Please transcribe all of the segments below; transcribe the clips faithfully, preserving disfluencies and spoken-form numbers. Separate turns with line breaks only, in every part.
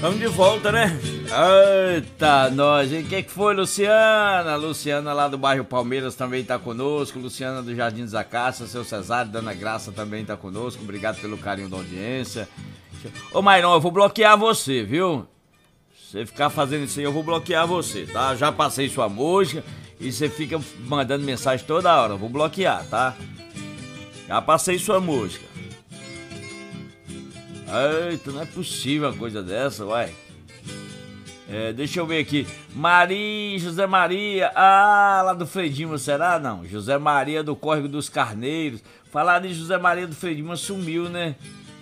Estamos de volta, né? Eita, nós, hein? O que, que foi, Luciana? Luciana lá do bairro Palmeiras também tá conosco. Luciana do Jardim dos Acácias, seu Cesário, Dona Graça também tá conosco. Obrigado pelo carinho da audiência. Ô, Mairão, eu vou bloquear você, viu? Se você ficar fazendo isso aí, eu vou bloquear você, tá? Já passei sua música e você fica mandando mensagem toda hora. Eu vou bloquear, tá? Já passei sua música. Eita, não é possível uma coisa dessa, uai. É, deixa eu ver aqui. Maria, José Maria. Ah, lá do Fredima, será? Não. José Maria do Córrego dos Carneiros. Falar de José Maria do Fredima sumiu, né?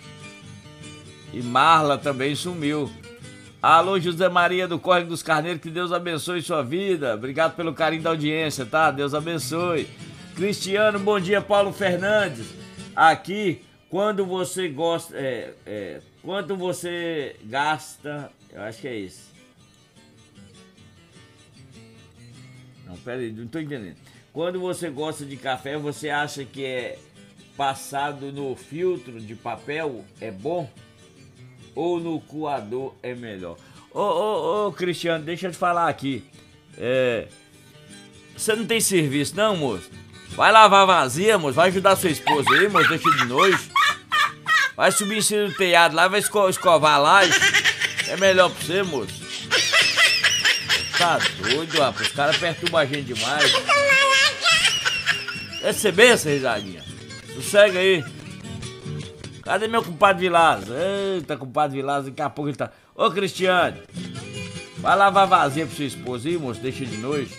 E Marla também sumiu. Alô, José Maria do Córrego dos Carneiros, que Deus abençoe sua vida. Obrigado pelo carinho da audiência, tá? Deus abençoe. Cristiano, bom dia, Paulo Fernandes. Aqui, quando você gosta... É, é, quanto você gasta... Eu acho que é isso. Não, pera aí, não tô entendendo. Quando você gosta de café, você acha que é passado no filtro de papel é bom? Ou no coador é melhor? Ô, ô, ô, Cristiano, deixa eu te falar aqui. É... Você não tem serviço, não, moço? Vai lavar vazia, moço. Vai ajudar sua esposa aí, moço. Deixa de noite. Vai subir em cima do telhado lá, vai esco escovar lá. É melhor pra você, moço. Tá doido, rapaz. Os caras perturbam a gente demais. Receber essa risadinha. Sossega aí. Cadê meu compadre Vilas? Eita, compadre Vilas, daqui a pouco ele tá... Ô, Cristiano, vai lavar vazia pra sua esposa aí, moço. Deixa de noite.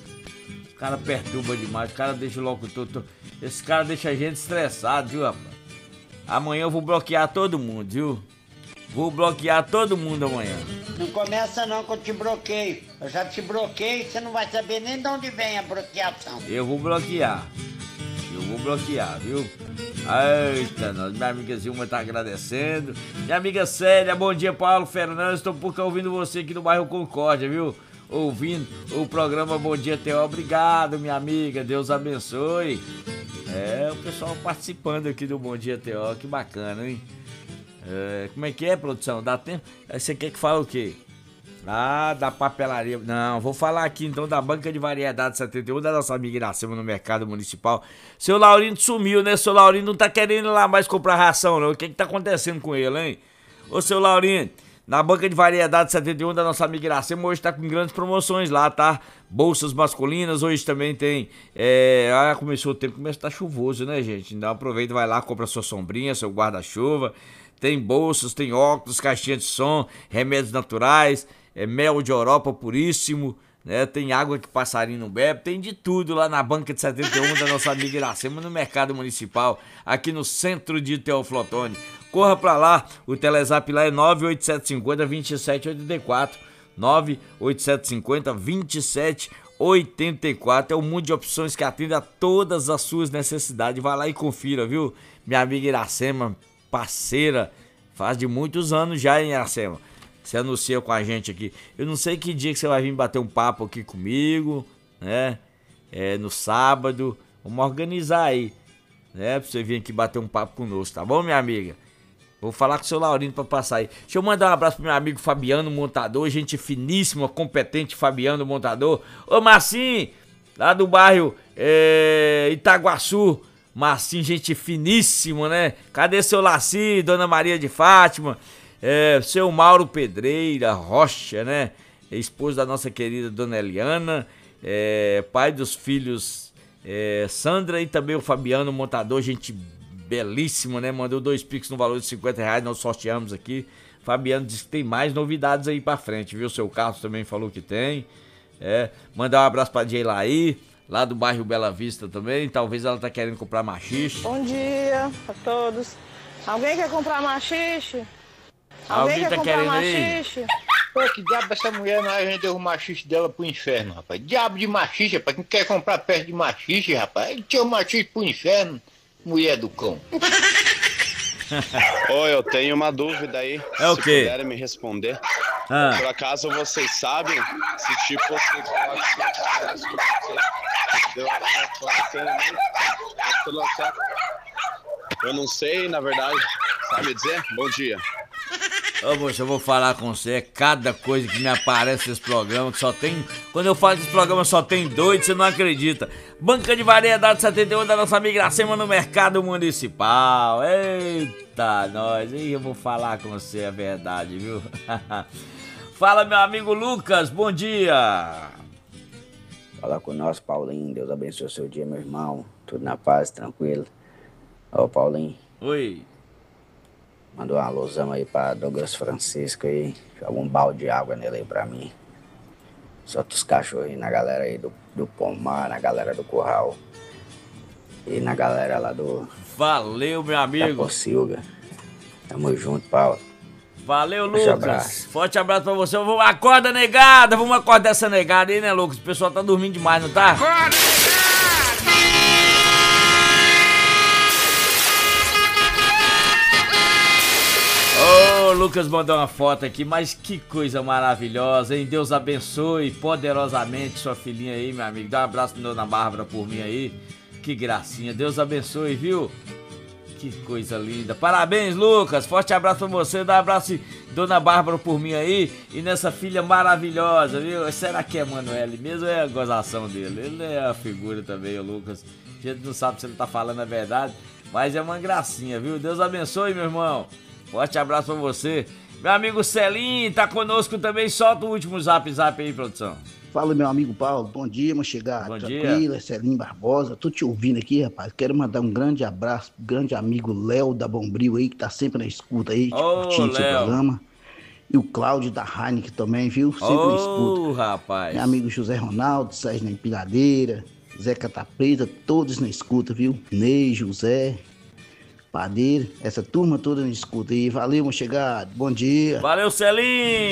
Os caras perturbam demais. Os caras deixam logo todo... Esse cara deixa a gente estressado, viu, rapaz? Amanhã eu vou bloquear todo mundo, viu? Vou bloquear todo mundo amanhã.
Não começa não que eu te bloqueio. Eu já te bloqueei, você não vai saber nem de onde vem a bloqueação.
Eu vou bloquear. Eu vou bloquear, viu? Eita, nós, minha amiga Zilma tá agradecendo. Minha amiga Célia, bom dia, Paulo Fernandes. Estou por cá ouvindo você aqui no bairro Concórdia, viu? Ouvindo o programa Bom Dia T O. Obrigado, minha amiga. Deus abençoe. É, o pessoal participando aqui do Bom Dia T O. Que bacana, hein? É, como é que é, produção? Dá tempo? Aí você quer que fale o quê? Ah, da papelaria. Não, vou falar aqui então da Banca de Variedade setenta e um da nossa amiga Iracema no Mercado Municipal. Seu Laurindo sumiu, né? Seu Laurindo não tá querendo ir lá mais comprar ração, não. O que que tá acontecendo com ele, hein? Ô, seu Laurindo, na Banca de Variedade setenta e um da nossa amiga Iracema hoje tá com grandes promoções lá, tá? Bolsas masculinas, hoje também tem... É... Ah, começou o tempo, começa a estar chuvoso, né, gente? Então aproveita, vai lá, compra sua sombrinha, seu guarda-chuva. Tem bolsas, tem óculos, caixinha de som, remédios naturais, é, mel de Europa puríssimo, né? Tem água que passarinho não bebe, tem de tudo lá na Banca de setenta e um da nossa amiga Iracema no Mercado Municipal, aqui no centro de Teoflotone. Corra pra lá, o Telezap lá é nove oito sete cinco zero, dois sete oito quatro, nove oito sete cinco zero, dois sete oito quatro, é um mundo de opções que atende a todas as suas necessidades. Vai lá e confira, viu? Minha amiga Iracema, parceira, faz de muitos anos já, hein, Iracema? Você anuncia com a gente aqui. Eu não sei que dia que você vai vir bater um papo aqui comigo, né? É, no sábado. Vamos organizar aí, né? Pra você vir aqui bater um papo conosco, tá bom, minha amiga? Vou falar com o seu Laurindo pra passar aí. Deixa eu mandar um abraço pro meu amigo Fabiano Montador, gente finíssima, competente Fabiano Montador. Ô, Marcinho, lá do bairro é, Itaguaçu. Marcinho, gente finíssima, né? Cadê seu Laci, Dona Maria de Fátima? É, seu Mauro Pedreira Rocha, né? Esposo da nossa querida Dona Eliana. É, pai dos filhos é, Sandra e também o Fabiano Montador, gente belíssima, né? Mandou dois pix no valor de cinquenta reais, nós sorteamos aqui. Fabiano disse que tem mais novidades aí pra frente, viu? Seu Carlos também falou que tem. É, mandar um abraço pra Jeilaí, lá do bairro Bela Vista também. Talvez ela tá querendo comprar machixe.
Bom dia a todos. Alguém quer comprar machixe?
Alguém, Alguém tá querendo
machixe?
aí?
Pô, que diabo essa mulher não vai vender o machixe dela pro inferno, rapaz? Diabo de machixe, rapaz. Quem quer comprar perto de machixe, rapaz? Tira o machixe pro inferno, mulher do cão.
Oi, eu tenho uma dúvida aí.
É o
se
quê?
puderem me responder.
Ah.
Por acaso vocês sabem se tipo você eu não sei, na verdade. Sabe dizer? Bom dia.
Ô, moça, eu vou falar com você, é cada coisa que me aparece nesse programa, que só tem... Quando eu falo desse programa só tem doido, você não acredita. Banca de Variedade setenta e um da nossa amiga Iracema no Mercado Municipal. Eita, nós, aí eu vou falar com você, é verdade, viu? Fala, meu amigo Lucas, bom dia.
Fala com nós, Paulinho, Deus abençoe o seu dia, meu irmão. Tudo na paz, tranquilo. Ô, Paulinho.
Oi.
Mandou uma alusão aí pra Douglas Francisco aí. Joga um balde de água nele aí pra mim. Solta os cachorros aí na galera aí do, do Pomar, na galera do Curral. E na galera lá do...
Valeu, meu
Da
amigo.
Pocilga. Tamo junto, Paulo.
Valeu,
Forte
Lucas.
abraço.
Forte abraço pra você. Vamos, acorda, negada. Vamos acordar essa negada aí, né, Lucas? O pessoal tá dormindo demais, não tá? Acorda, Ô, Lucas mandou uma foto aqui, mas que coisa maravilhosa, hein? Deus abençoe poderosamente sua filhinha aí, meu amigo. Dá um abraço pra Dona Bárbara por mim aí. Que gracinha. Deus abençoe, viu? Que coisa linda. Parabéns, Lucas. Forte abraço pra você. Dá um abraço, Dona Bárbara, por mim aí. E nessa filha maravilhosa, viu? Será que é Manoel mesmo ou é a gozação dele? Ele é a figura também, o Lucas. A gente não sabe se ele tá falando a verdade, mas é uma gracinha, viu? Deus abençoe, meu irmão. Forte abraço pra você. Meu amigo Celinho tá conosco também. Solta o último zap zap aí, produção.
Fala, meu amigo Paulo, bom dia, meu chegado.
Bom
Tranquilo, é Celinho Barbosa. Tô te ouvindo aqui, rapaz. Quero mandar um grande abraço pro grande amigo Léo da Bombril aí, que tá sempre na escuta aí,
Ô,
curtindo seu
Léo.
programa. E o Cláudio da Heineken também, viu? Sempre na escuta.
Ô, rapaz.
Meu amigo José Ronaldo, Sérgio na Empilhadeira, Zé Catapreta, todos na escuta, viu? Ney, José, Padeiro, essa turma toda na escuta aí. Valeu, meu chegado. Bom dia.
Valeu, Celinho.